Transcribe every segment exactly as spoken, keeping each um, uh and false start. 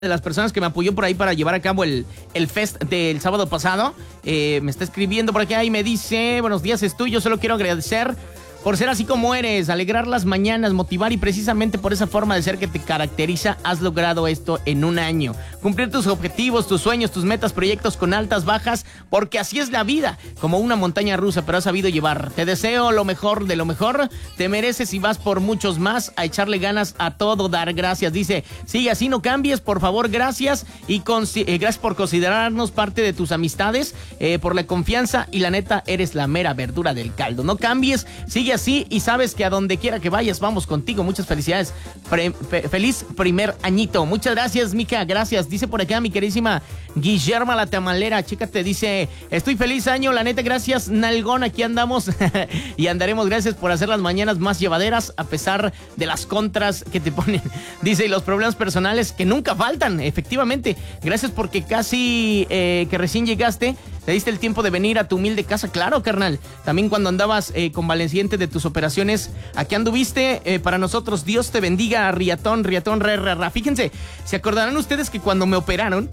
de las personas que me apoyó por ahí para llevar a cabo el, el fest del sábado pasado. Eh, me está escribiendo por acá y me dice: buenos días, Stu, yo solo quiero agradecer por ser así como eres, alegrar las mañanas, motivar, y precisamente por esa forma de ser que te caracteriza, has logrado esto en un año. Cumplir tus objetivos, tus sueños, tus metas, proyectos con altas, bajas, porque así es la vida, como una montaña rusa, pero has sabido llevar. Te deseo lo mejor de lo mejor, te mereces y vas por muchos más, a echarle ganas a todo, dar gracias. Dice: sigue así, no cambies, por favor, gracias, y con, eh, gracias por considerarnos parte de tus amistades, eh, por la confianza, y la neta, eres la mera verdura del caldo. No cambies, sigue así y sabes que a donde quiera que vayas, vamos contigo. Muchas felicidades. Pre- fe- feliz primer añito. Muchas gracias, Mica, gracias. Dice por acá mi queridísima Guillerma la Tamalera, chécate, dice: estoy feliz año, la neta, gracias, nalgón, aquí andamos y andaremos. Gracias por hacer las mañanas más llevaderas a pesar de las contras que te ponen. Dice: y los problemas personales que nunca faltan, efectivamente. Gracias porque casi eh, que recién llegaste, te diste el tiempo de venir a tu humilde casa. Claro, carnal. También cuando andabas eh, convaleciente de tus operaciones, aquí anduviste eh, para nosotros. Dios te bendiga, Riatón, Riatón, re, re, ra. Fíjense, ¿se acordarán ustedes que cuando me operaron,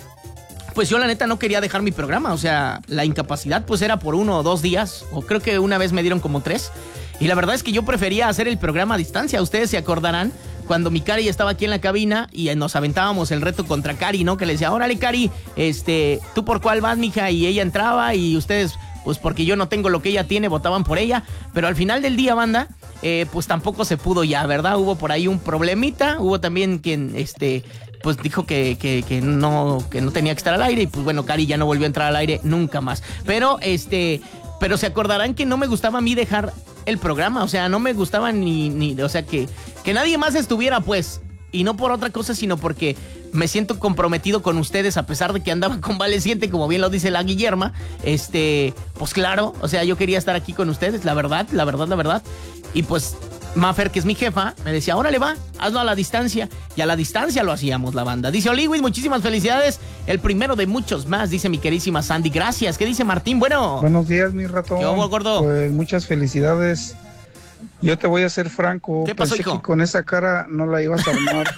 pues yo la neta no quería dejar mi programa? O sea, la incapacidad pues era por uno o dos días, o creo que una vez me dieron como tres. Y la verdad es que yo prefería hacer el programa a distancia. Ustedes se acordarán cuando mi Cari estaba aquí en la cabina y nos aventábamos el reto contra Cari, ¿no? Que le decía: órale, Cari, este, ¿tú por cuál vas, mija? Y ella entraba y ustedes, pues porque yo no tengo lo que ella tiene, votaban por ella. Pero al final del día, banda, eh, pues tampoco se pudo ya, ¿verdad? Hubo por ahí un problemita, hubo también quien, este, pues dijo que, que, que, no, que no tenía que estar al aire, y pues bueno, Cari ya no volvió a entrar al aire nunca más. Pero, este, pero se acordarán que no me gustaba a mí dejar el programa, o sea, no me gustaba ni, ni o sea, que, que nadie más estuviera, pues, y no por otra cosa, sino porque me siento comprometido con ustedes, a pesar de que andaba convaleciente, como bien lo dice la Guillerma. Este, pues claro, o sea, yo quería estar aquí con ustedes, la verdad, la verdad, la verdad. Y pues Mafer, que es mi jefa, me decía: órale, va, hazlo a la distancia. Y a la distancia lo hacíamos, la banda. Dice Oliwis: muchísimas felicidades, el primero de muchos más, dice mi queridísima Sandy. Gracias. ¿Qué dice Martín? Bueno. Buenos días, mi ratón. ¿Qué hubo, gordo? Pues muchas felicidades. Yo te voy a ser franco. ¿Qué pasó, Pensé hijo? que con esa cara no la ibas a armar,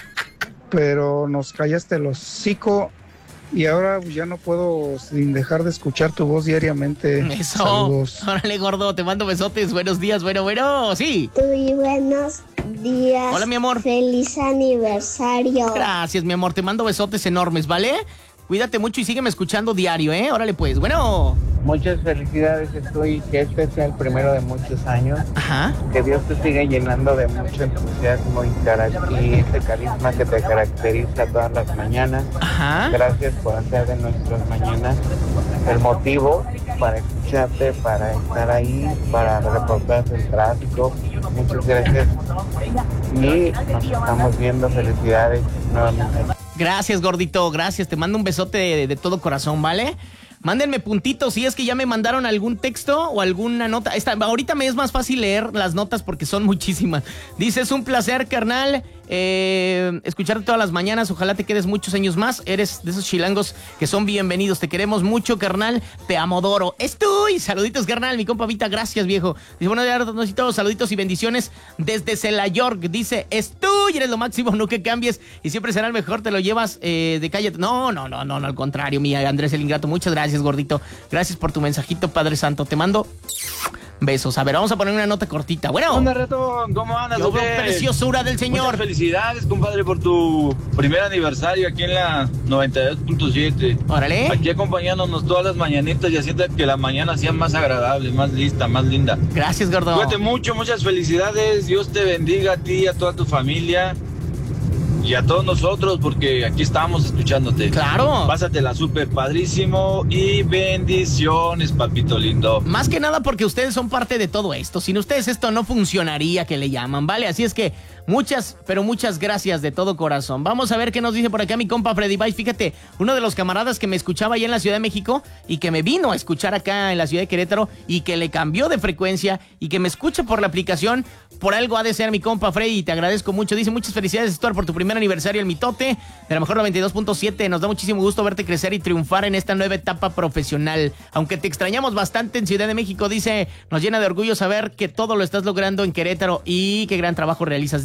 pero nos callaste el hocico. Y ahora ya no puedo sin dejar de escuchar tu voz diariamente. Eso. Saludos. Órale, gordo, te mando besotes. Buenos días, bueno, bueno, sí. Muy buenos días. Hola, mi amor. Feliz aniversario. Gracias, mi amor, te mando besotes enormes, ¿vale? Cuídate mucho y sígueme escuchando diario, ¿eh? Órale, pues, bueno. Muchas felicidades, estoy que este sea el primero de muchos años. Ajá. Que Dios te siga llenando de mucho entusiasmo y, carac- y ese carisma que te caracteriza todas las mañanas. Ajá. Gracias por hacer de nuestras mañanas el motivo para escucharte, para estar ahí, para reportar el tráfico. Muchas gracias. Y nos estamos viendo. Felicidades nuevamente. Gracias, gordito, gracias. Te mando un besote de, de todo corazón, ¿vale? Mándenme puntitos si es que ya me mandaron algún texto o alguna nota. Esta, ahorita me es más fácil leer las notas porque son muchísimas. Dice: es un placer, carnal, eh, escucharte todas las mañanas. Ojalá te quedes muchos años más. Eres de esos chilangos que son bienvenidos. Te queremos mucho, carnal. Te amodoro. Estoy. Saluditos, carnal. Mi compa Vita, gracias, viejo. Dice: bueno, ya todos saluditos y bendiciones desde Cela York. Dice: estoy. Eres lo máximo, no que cambies. Y siempre será el mejor. Te lo llevas eh, de calle. No, no, no, no, no, al contrario, mi Andrés el Ingrato. Muchas gracias, gordito. Gracias por tu mensajito, Padre Santo. Te mando besos. A ver, vamos a poner una nota cortita. Bueno. Onda, Ratón, ¿cómo andas? Yo o qué? veo preciosura del Señor. Muchas felicidades, compadre, por tu primer aniversario aquí en la noventa y dos punto siete. Órale. Aquí acompañándonos todas las mañanitas y haciendo que la mañana sea más agradable, más lista, más linda. Gracias, gordo. Cuídate mucho, muchas felicidades. Dios te bendiga a ti y a toda tu familia. Y a todos nosotros, porque aquí estamos escuchándote. Claro. Pásatela súper padrísimo y bendiciones, papito lindo. Más que nada porque ustedes son parte de todo esto. Sin ustedes esto no funcionaría, que le llaman, ¿vale? Así es que muchas, pero muchas gracias de todo corazón. Vamos a ver qué nos dice por acá mi compa Freddy Vice. Fíjate, uno de los camaradas que me escuchaba allá en la Ciudad de México y que me vino a escuchar acá en la Ciudad de Querétaro y que le cambió de frecuencia y que me escucha por la aplicación, por algo ha de ser mi compa Freddy, y te agradezco mucho. Dice: muchas felicidades, Stuart, por tu primer aniversario, el mitote de la mejor noventa y dos punto siete. Nos da muchísimo gusto verte crecer y triunfar en esta nueva etapa profesional. Aunque te extrañamos bastante en Ciudad de México, dice, nos llena de orgullo saber que todo lo estás logrando en Querétaro y qué gran trabajo realizas diariamente.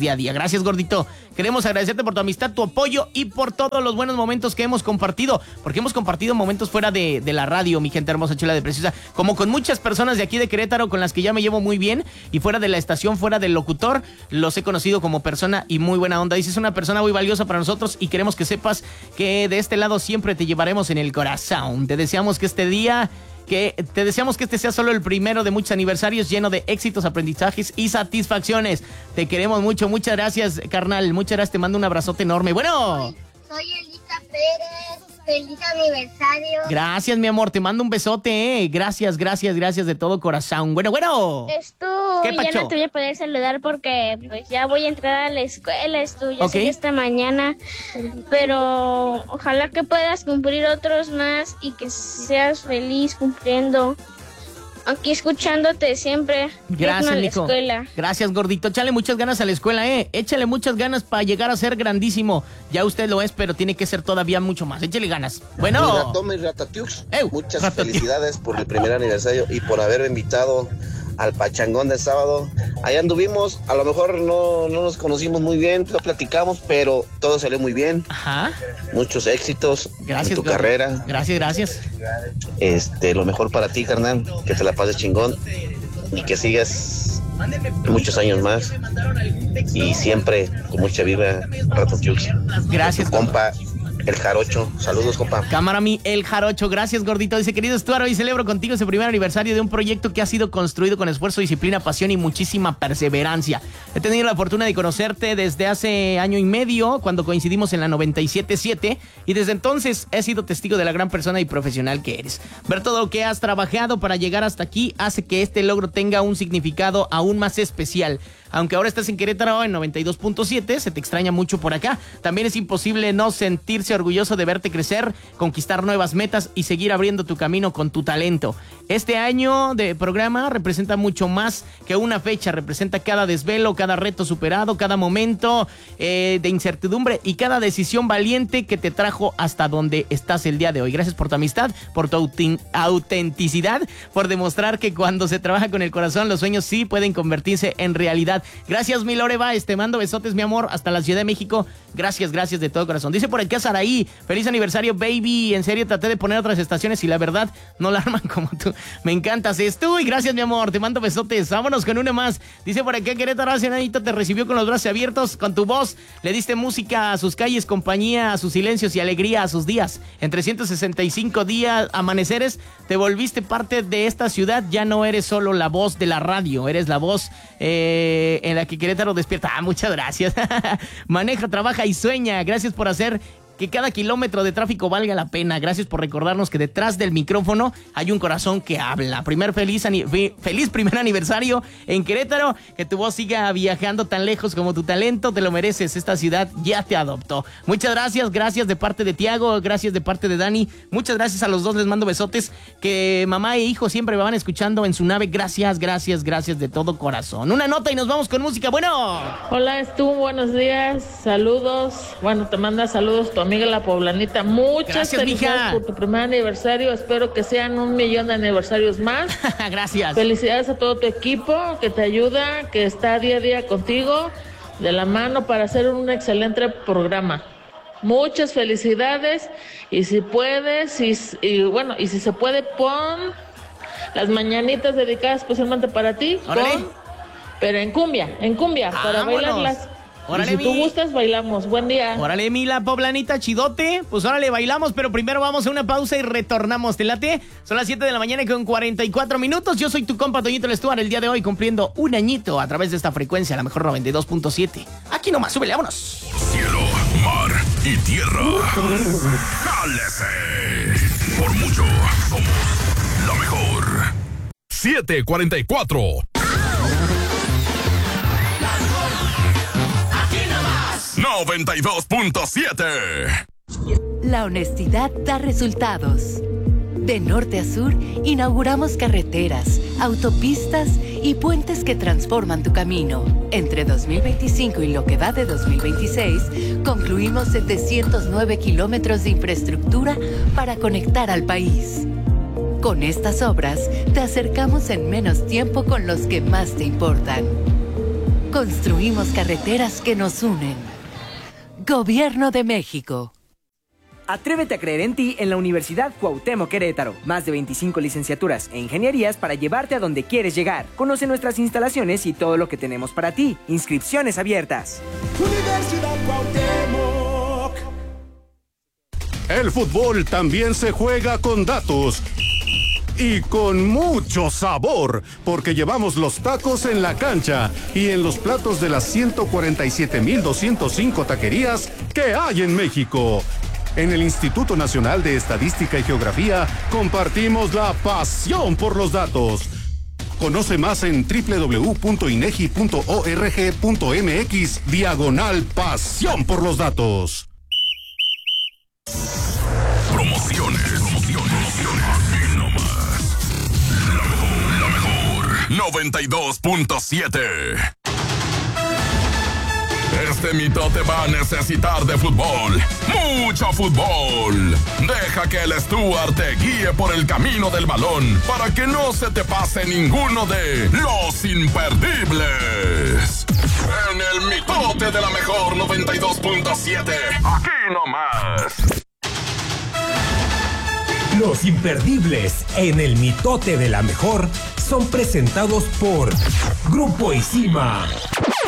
día a día. Gracias, gordito. Queremos agradecerte por tu amistad, tu apoyo y por todos los buenos momentos que hemos compartido, porque hemos compartido momentos fuera de, de la radio, mi gente hermosa, chula de preciosa, como con muchas personas de aquí de Querétaro con las que ya me llevo muy bien, y fuera de la estación, fuera del locutor, los he conocido como persona y muy buena onda. Dices, una persona muy valiosa para nosotros y queremos que sepas que de este lado siempre te llevaremos en el corazón. Te deseamos que este día... que te deseamos que este sea solo el primero de muchos aniversarios lleno de éxitos, aprendizajes y satisfacciones. Te queremos mucho, muchas gracias, carnal, muchas gracias, te mando un abrazote enorme. Bueno. Soy, soy Elisa Pérez, feliz aniversario. Gracias, mi amor, te mando un besote, eh. Gracias, gracias, gracias de todo corazón. Bueno, bueno. Esto ¿Qué ya pacho? no te voy a poder saludar porque pues ya voy a entrar a la escuela, esto ya Ok. sé que esta mañana, pero ojalá que puedas cumplir otros más y que seas feliz cumpliendo. Aquí escuchándote siempre. Gracias, a la mijo. escuela. Gracias, gordito. Échale muchas ganas a la escuela, eh. Échale muchas ganas para llegar a ser grandísimo. Ya usted lo es, pero tiene que ser todavía mucho más. Échale ganas. Bueno. Mi ratón, mi ratatiux. Ew, Muchas ratatiux. felicidades por el primer aniversario y por haber invitado al pachangón del sábado. Allá anduvimos, a lo mejor no, no nos conocimos muy bien, no platicamos, pero todo salió muy bien. Ajá. Muchos éxitos Gracias, en tu gordo. carrera. Gracias, gracias. Este, lo mejor para ti, carnal, que te la pases chingón y que sigas muchos años más y siempre con mucha vida, Ratatiux. Gracias, Tu compa, el Jarocho. Saludos, compa. Cámara mi, el Jarocho, gracias, gordito. Dice, querido Stuart, hoy celebro contigo ese primer aniversario de un proyecto que ha sido construido con esfuerzo, disciplina, pasión y muchísima perseverancia. He tenido la fortuna de conocerte desde hace año y medio, cuando coincidimos en la noventa y siete punto siete, y desde entonces he sido testigo de la gran persona y profesional que eres. Ver todo lo que has trabajado para llegar hasta aquí hace que este logro tenga un significado aún más especial. Aunque ahora estás en Querétaro en noventa y dos punto siete, se te extraña mucho por acá. También es imposible no sentirse orgulloso de verte crecer, conquistar nuevas metas y seguir abriendo tu camino con tu talento. Este año de programa representa mucho más que una fecha, representa cada desvelo, cada reto superado, cada momento eh, de incertidumbre y cada decisión valiente que te trajo hasta donde estás el día de hoy. Gracias por tu amistad, por tu autin- autenticidad, por demostrar que cuando se trabaja con el corazón, los sueños sí pueden convertirse en realidad. Gracias, mi Lore Baez, te mando besotes, mi amor, hasta la Ciudad de México. Gracias, gracias de todo corazón. Dice por aquí Saraí, feliz aniversario, baby. En serio, traté de poner otras estaciones y la verdad no la arman como tú. Me encantas, es tú y gracias, mi amor, te mando besotes. Vámonos con una más. Dice por aquí Querétaro, Anita te recibió con los brazos abiertos, con tu voz. Le diste música a sus calles, compañía a sus silencios y alegría a sus días. En trescientos sesenta y cinco días, amaneceres, te volviste parte de esta ciudad. Ya no eres solo la voz de la radio, eres la voz eh, en la que Querétaro despierta. Ah, muchas gracias. Maneja, trabaja y sueña. Gracias por hacer que cada kilómetro de tráfico valga la pena. Gracias por recordarnos que detrás del micrófono hay un corazón que habla. Primer feliz, ani- feliz primer aniversario en Querétaro. Que tu voz siga viajando tan lejos como tu talento. Te lo mereces. Esta ciudad ya te adoptó. Muchas gracias. Gracias de parte de Tiago. Gracias de parte de Dani. Muchas gracias a los dos. Les mando besotes. Que mamá e hijo siempre me van escuchando en su nave. Gracias, gracias, gracias de todo corazón. Una nota y nos vamos con música. Bueno. Hola, Stu, buenos días, saludos. Bueno, te manda saludos tu amiga la poblanita. Muchas Gracias, felicidades mija. por tu primer aniversario. Espero que sean un millón de aniversarios más. Gracias. Felicidades a todo tu equipo que te ayuda, que está día a día contigo, de la mano para hacer un excelente programa. Muchas felicidades y si puedes, y, y bueno, y si se puede, pon las mañanitas dedicadas especialmente para ti. Órale. Pon, pero en cumbia, en cumbia, para Vámonos. bailarlas. Órale, Y si tú mi. gustas, bailamos. Buen día. Órale, mi la poblanita chidote. Pues órale, bailamos, pero primero vamos a una pausa y retornamos. ¿Te late? Son las siete de la mañana con cuarenta y cuatro minutos. Yo soy tu compa Toñito el Stuart, el día de hoy cumpliendo un añito a través de esta frecuencia, la mejor noventa y dos punto siete. Aquí nomás, súbele, vámonos. Cielo, mar y tierra. ¡Jálese! Por mucho, somos la mejor. siete cuarenta y cuatro. noventa y dos punto siete. La honestidad da resultados. De norte a sur, inauguramos carreteras, autopistas y puentes que transforman tu camino. Entre dos mil veinticinco y lo que va de dos mil veintiséis, concluimos setecientos nueve kilómetros de infraestructura para conectar al país. Con estas obras, te acercamos en menos tiempo con los que más te importan. construimos carreteras que nos unen. Gobierno de México. Atrévete a creer en ti en la Universidad Cuauhtémoc Querétaro. Más de veinticinco licenciaturas e ingenierías para llevarte a donde quieres llegar. Conoce nuestras instalaciones y todo lo que tenemos para ti. Inscripciones abiertas. Universidad Cuauhtémoc. El fútbol también se juega con datos. Y con mucho sabor, porque llevamos los tacos en la cancha y en los platos de las ciento cuarenta y siete mil doscientos cinco taquerías que hay en México. En el Instituto Nacional de Estadística y Geografía compartimos la pasión por los datos. Conoce más en doble u doble u doble u punto inegi punto org punto mx diagonal pasión por los datos. Promociones, promociones, y no más. La mejor, la mejor. noventa y dos punto siete. Este mitote va a necesitar de fútbol, mucho fútbol. Deja que el Stuart te guíe por el camino del balón para que no se te pase ninguno de los imperdibles. En el mitote de la mejor noventa y dos punto siete, aquí nomás. Los imperdibles en el mitote de la mejor son presentados por Grupo Isima.